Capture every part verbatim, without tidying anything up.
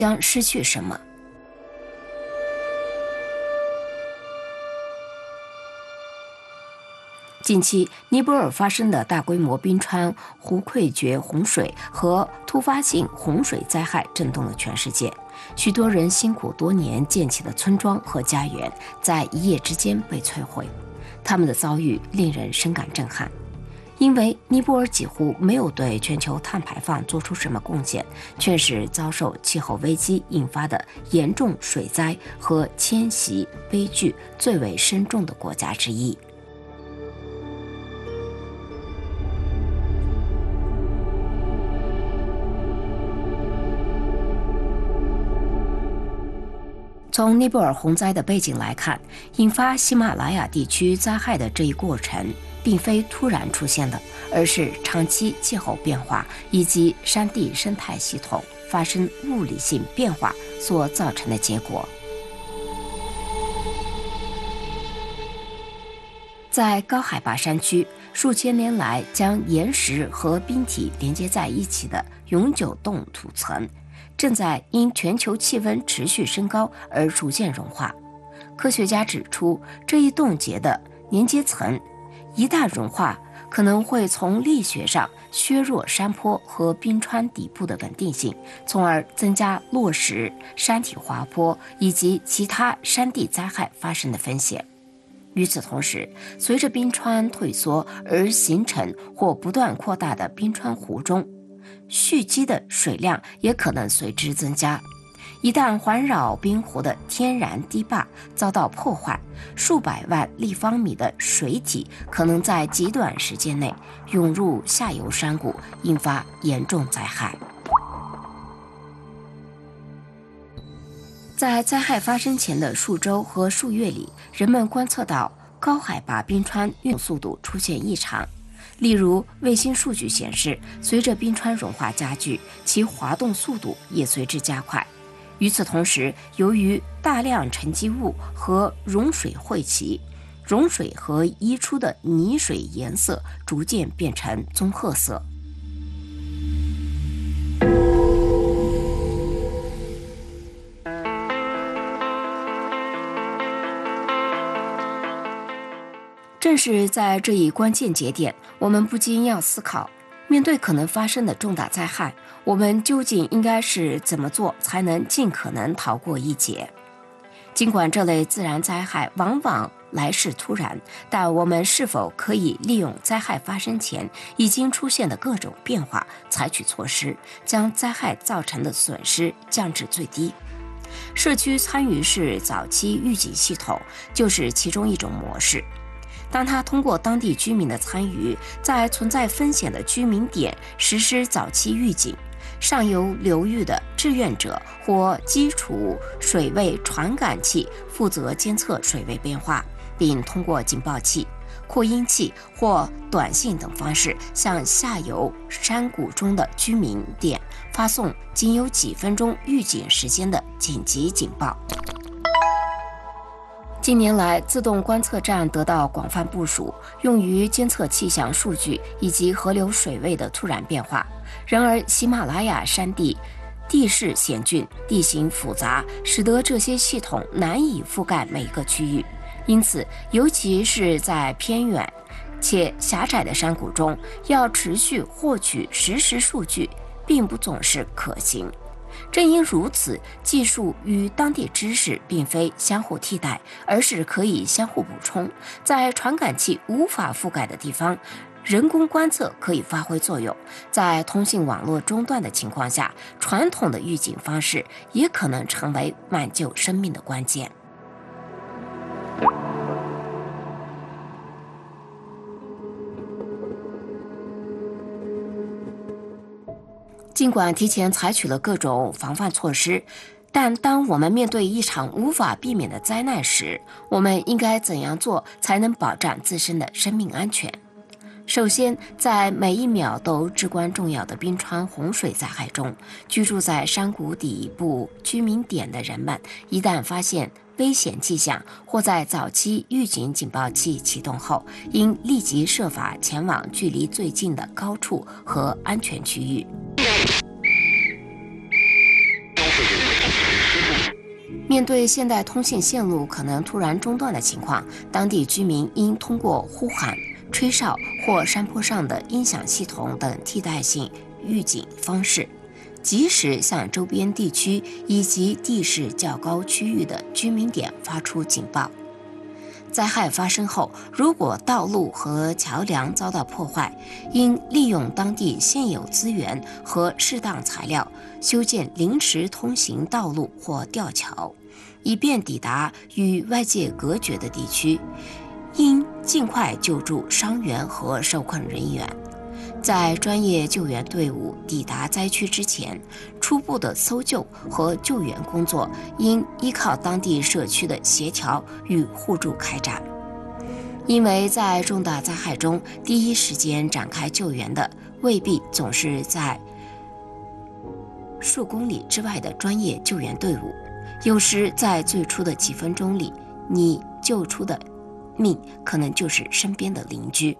将失去什么？近期，尼泊尔发生的大规模冰川、湖溃决洪水和突发性洪水灾害震动了全世界，许多人辛苦多年建起的村庄和家园，在一夜之间被摧毁。他们的遭遇令人深感震撼，因为尼泊尔几乎没有对全球碳排放做出什么贡献，却是遭受气候危机引发的严重水灾和迁徙悲剧最为深重的国家之一。从尼泊尔洪灾的背景来看，引发喜马拉雅地区灾害的这一过程并非突然出现的，而是长期气候变化以及山地生态系统发生物理性变化所造成的结果。在高海拔山区，数千年来将岩石和冰体连接在一起的永久冻土层正在因全球气温持续升高而逐渐融化。科学家指出，这一冻结的连接层一旦融化，可能会从力学上削弱山坡和冰川底部的稳定性，从而增加落石、山体滑坡以及其他山地灾害发生的风险。与此同时，随着冰川退缩而形成或不断扩大的冰川湖中，蓄积的水量也可能随之增加。一旦环绕冰湖的天然堤坝遭到破坏，数百万立方米的水体可能在极短时间内涌入下游山谷，引发严重灾害。在灾害发生前的数周和数月里，人们观测到高海拔冰川运动速度出现异常。例如，卫星数据显示，随着冰川融化加剧，其滑动速度也随之加快。与此同时，由于大量沉积物和融水汇集，融水和溢出的泥水颜色逐渐变成棕褐色。正是在这一关键节点，我们不禁要思考，面对可能发生的重大灾害，我们究竟应该是怎么做才能尽可能逃过一劫？尽管这类自然灾害往往来势突然，但我们是否可以利用灾害发生前已经出现的各种变化，采取措施，将灾害造成的损失降至最低？社区参与式早期预警系统就是其中一种模式。当他通过当地居民的参与，在存在风险的居民点实施早期预警，上游流域的志愿者或基础水位传感器负责监测水位变化，并通过警报器、扩音器或短信等方式向下游山谷中的居民点发送仅有几分钟预警时间的紧急警报。近年来，自动观测站得到广泛部署，用于监测气象数据以及河流水位的突然变化。然而，喜马拉雅山地地势险峻，地形复杂，使得这些系统难以覆盖每个区域。因此，尤其是在偏远且狭窄的山谷中，要持续获取实时数据，并不总是可行。正因如此，技术与当地知识并非相互替代，而是可以相互补充。在传感器无法覆盖的地方，人工观测可以发挥作用。在通信网络中断的情况下，传统的预警方式也可能成为挽救生命的关键。尽管提前采取了各种防范措施，但当我们面对一场无法避免的灾难时，我们应该怎样做才能保障自身的生命安全？首先，在每一秒都至关重要的冰川洪水灾害中，居住在山谷底部居民点的人们，一旦发现危险迹象，或在早期预警警报器启动后，应立即设法前往距离最近的高处和安全区域。 面对现代通信线路可能突然中断的情况，当地居民应通过呼喊、吹哨或山坡上的音响系统等替代性预警方式，及时向周边地区以及地势较高区域的居民点发出警报。灾害发生后，如果道路和桥梁遭到破坏，应利用当地现有资源和适当材料修建临时通行道路或吊桥，以便抵达与外界隔绝的地区。应尽快救助伤员和受困人员。在专业救援队伍抵达灾区之前，初步的搜救和救援工作应依靠当地社区的协调与互助开展。因为在重大灾害中，第一时间展开救援的未必总是在数公里之外的专业救援队伍，有时在最初的几分钟里，你救出的命可能就是身边的邻居。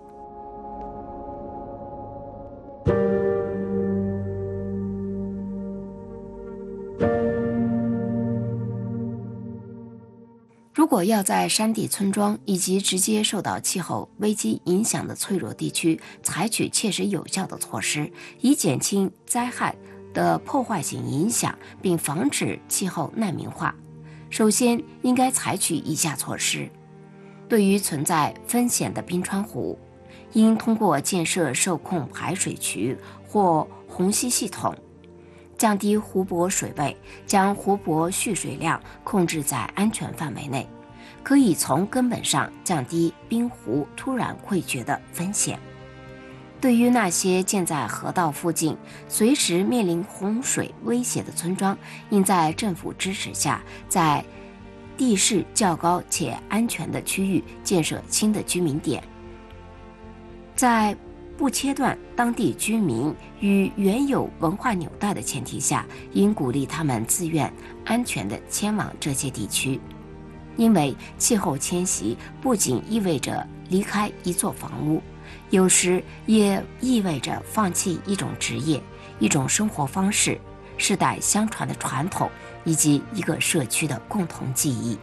如果要在山地村庄以及直接受到气候危机影响的脆弱地区采取切实有效的措施，以减轻灾害的破坏性影响，并防止气候难民化，首先应该采取以下措施。对于存在风险的冰川湖，应通过建设受控排水渠或虹吸系统，降低湖泊水位，将湖泊蓄水量控制在安全范围内，可以从根本上降低冰湖突然溃决的风险。对于那些建在河道附近、随时面临洪水威胁的村庄，应在政府支持下，在地势较高且安全的区域建设新的居民点，在不切断当地居民与原有文化纽带的前提下，应鼓励他们自愿安全地迁往这些地区。因为气候迁徙不仅意味着离开一座房屋，有时也意味着放弃一种职业、一种生活方式、世代相传的传统以及一个社区的共同记忆。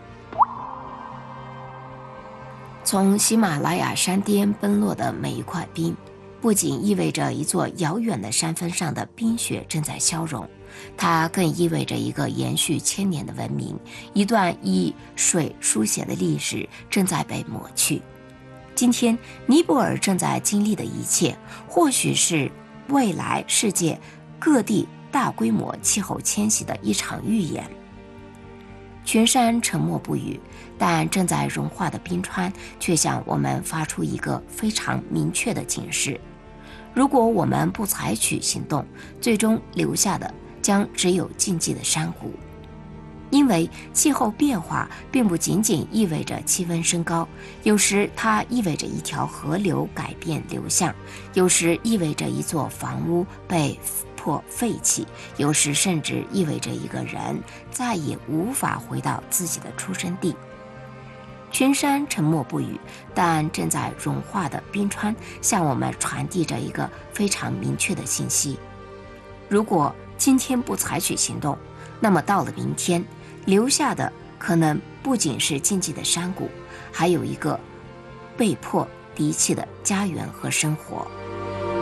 从喜马拉雅山巅奔落的每一块冰，不仅意味着一座遥远的山峰上的冰雪正在消融，它更意味着一个延续千年的文明，一段以水书写的历史正在被抹去。今天尼泊尔正在经历的一切，或许是未来世界各地大规模气候迁徙的一场预言。群山沉默不语，但正在融化的冰川却向我们发出一个非常明确的警示。如果我们不采取行动，最终留下的将只有静寂的山谷。因为气候变化并不仅仅意味着气温升高，有时它意味着一条河流改变流向，有时意味着一座房屋被迫废弃，有时甚至意味着一个人再也无法回到自己的出生地。群山沉默不语，但正在融化的冰川向我们传递着一个非常明确的信息：如果今天不采取行动，那么到了明天，留下的可能不仅是静寂的山谷，还有一个被迫离弃的家园和生活。